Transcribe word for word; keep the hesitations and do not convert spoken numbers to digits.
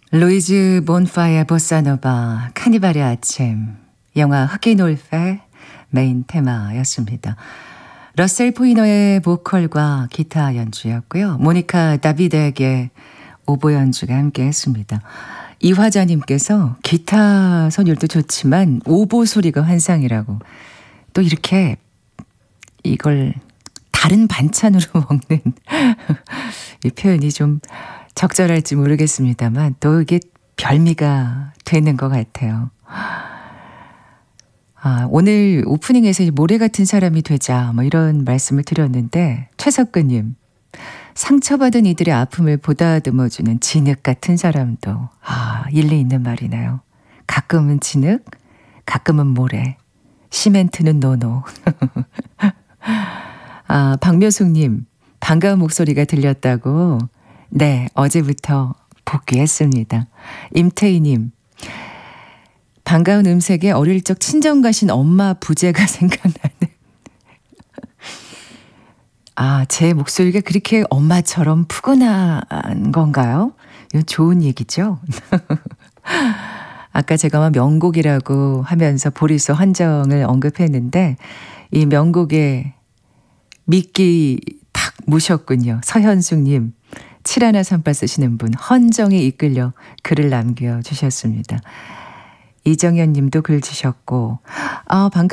루이즈 본파의 보사노바, 카니발의 아침, 영화 흑인 올페 메인 테마였습니다. 러셀 포이너의 보컬과 기타 연주였고요. 모니카 다비덱의 오보 연주가 함께했습니다. 이화자님께서 기타 선율도 좋지만 오보 소리가 환상이라고, 또 이렇게 이걸 다른 반찬으로 먹는 이 표현이 좀 적절할지 모르겠습니다만 또 이게 별미가 되는 것 같아요. 아, 오늘 오프닝에서 모래 같은 사람이 되자 뭐 이런 말씀을 드렸는데, 최석근님, 상처받은 이들의 아픔을 보다듬어주는 진흙 같은 사람도, 아, 일리 있는 말이네요. 가끔은 진흙, 가끔은 모래, 시멘트는 노노. 아, 박묘숙님, 반가운 목소리가 들렸다고. 네, 어제부터 복귀했습니다. 임태희님, 반가운 음색에 어릴 적 친정 가신 엄마 부재가 생각나는. 아, 제 목소리가 그렇게 엄마처럼 푸근한 건가요? 이건 좋은 얘기죠? 아까 제가 막 명곡이라고 하면서 보리소 한정을 언급했는데, 이 명곡에 미끼 탁 무셨군요. 서현숙님, 칠하나삼팔 쓰시는 분, 헌정에 이끌려 글을 남겨주셨습니다. 이정현 님도 글 주셨고, 아, 반갑습니다.